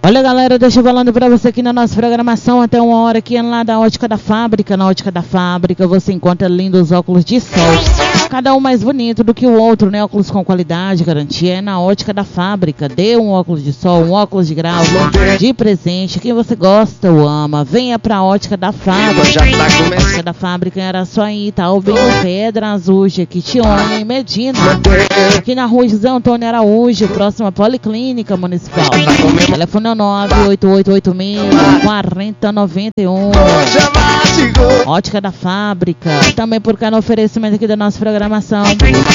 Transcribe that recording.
Olha, galera, deixa eu falando pra você aqui na nossa programação até 1h aqui lá da Ótica da Fábrica. Na Ótica da Fábrica você encontra lindos óculos de sol, cada um mais bonito do que o outro, né? Óculos com qualidade, garantia é na Ótica da Fábrica. Dê um óculos de sol, um óculos de grau, de presente. Quem você gosta ou ama, venha pra Ótica da Fábrica. A Ótica da Fábrica era só aí, tá? O Pedra Azul, Jequitinhonha e Medina. Aqui na rua José Antônio Araújo, próxima à Policlínica Municipal. O telefone é 98886-4091. Ótica da Fábrica. Também por cá no oferecimento aqui da nossa programação.